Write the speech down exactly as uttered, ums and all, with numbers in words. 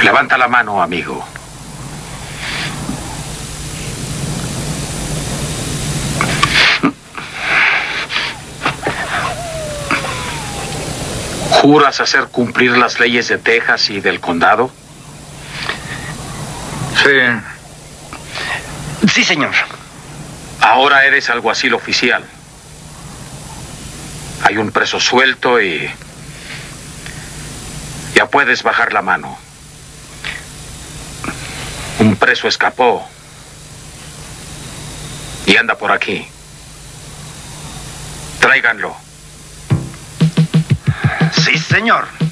Levanta la mano, amigo. ¿Juras hacer cumplir las leyes de Texas y del condado? Sí. Sí, señor. Ahora eres alguacil oficial. Hay un preso suelto y... ya puedes bajar la mano. Un preso escapó. Y anda por aquí. Tráiganlo. Sí, señor.